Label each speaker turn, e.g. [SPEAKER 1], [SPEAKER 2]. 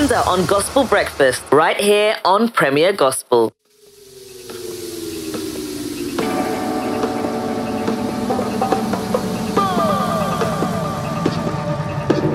[SPEAKER 1] Kinda on Gospel Breakfast, right here on Premier Gospel.